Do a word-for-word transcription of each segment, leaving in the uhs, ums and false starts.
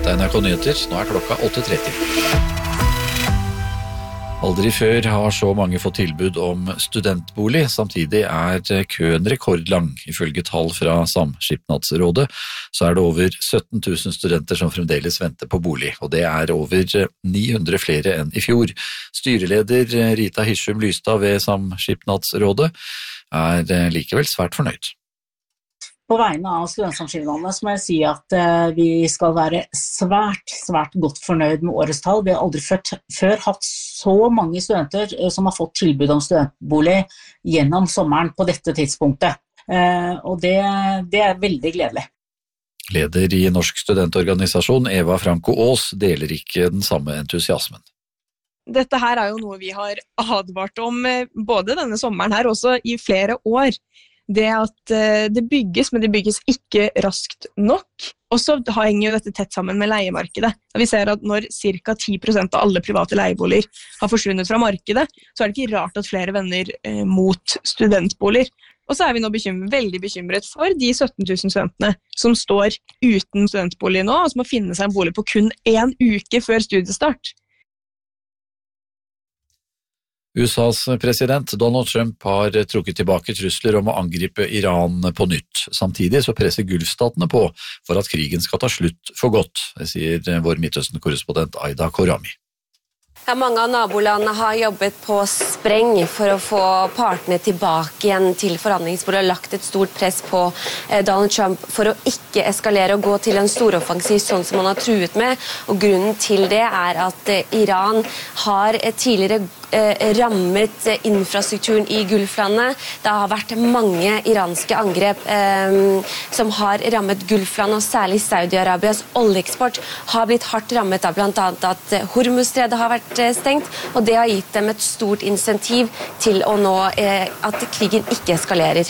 Dette er N R K Nyheter, nå er klokka åtte tretti. Aldri før har så mange fått tilbud om studentbolig, samtidig er køen rekordlang. Ifølge tall fra Samskipnadsrådet så er det over sytten tusen studenter som fremdeles venter på bolig, og det er over ni hundre flere enn i fjor. Styreleder Rita Hirschum Lystad ved Samskipnadsrådet er likevel svært fornøyd. På vegne av studentsamskipnadene så må jeg si at uh, vi skal være svært, svært godt fornøyd med årets tall. Vi har aldri før, før hatt så mange studenter uh, som har fått tilbud om studentbolig gjennom sommeren på dette tidspunktet. Uh, og det, det er veldig gledelig. Leder i Norsk studentorganisasjon Eva Franco Aas deler ikke den samme entusiasmen. Dette her er jo noe vi har advart om både denne sommeren her, også i flere år. Det at det bygges, men det bygges ikke raskt nok. Og så henger jo dette tett sammen med leiemarkedet. Vi ser at når ca ti prosent av alle private leieboliger har forsvunnet fra markedet, så er det ikke rart at flere vender eh, mot studentboliger. Og så er vi nå bekymret, veldig bekymret for de sytten tusen studentene som står uten studentbolig nå, og som må finne seg en bolig på kun en uke før studiestart. U S A's president Donald Trump har trukket tilbake trusler om å angripe Iran på nytt. Samtidig så presser Gulfstatene på for at krigen skal ta slutt for godt, det sier vår Midtøsten-korrespondent Aida Korami. Ja, mange av nabolandene har jobbet på spreng for å få partene tilbake igjen til forhandlingsbordet og lagt et stort press på eh, Donald Trump for å ikke eskalere og gå til en storoffensiv sånn som han har truet med. Og grunnen til det er at eh, Iran har eh, tidligere eh, rammet eh, infrastrukturen i Gulflandet. Det har vært mange iranske angrep eh, som har rammet Gulflandet, og særlig Saudi-Arabias oljeeksport har blitt hardt rammet av blant annet at eh, Hormuzstredet har vært stengt, og det har gitt dem et stort insentiv til å nå eh, at krigen ikke eskalerer.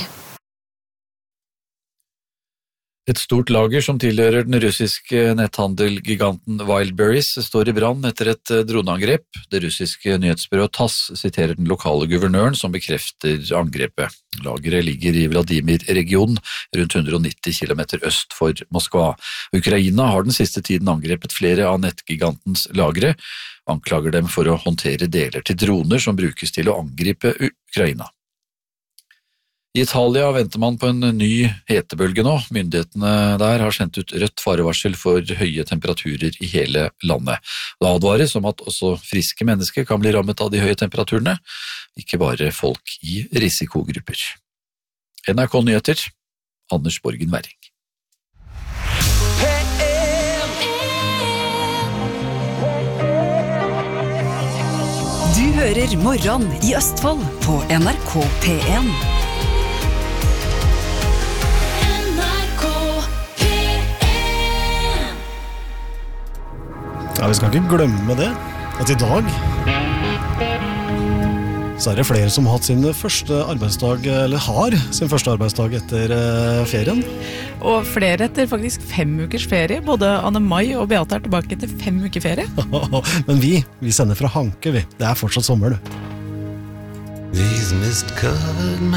Et stort lager som tilhører den russiske netthandelgiganten Wildberries står i brann etter et droneangrep. Det russiske nyhetsbyrået TASS siterer den lokale guvernøren som bekrefter angrepet. Lageret ligger i Vladimir-regionen, rundt hundre og nitti kilometer øst for Moskva. Ukraina har den siste tiden angrepet flere av nettgigantens lagre, anklager dem for å håndtere deler til droner som brukes til å angripe Ukraina. I Italia venter man på en ny hetebølge nå. Myndighetene der har sendt ut rødt farevarsel for høye temperaturer i hele landet. Det advares om at også friske mennesker kan bli rammet av de høye temperaturene, ikke bare folk i risikogrupper. N R K Nyheter, Anders Borgen Werring. Du hører Morgen i Østfold på N R K P en. Ja, vi skal ikke glemme det, at i dag så er det flere som har hatt sin første arbeidsdag, eller har sin første arbeidsdag etter ferien. Og flere etter faktisk fem ukers ferie. Både Anne Mai og Beate er tilbake etter fem uker ferie. Men vi, vi sender fra Hanke, vi. Det er fortsatt sommer, du.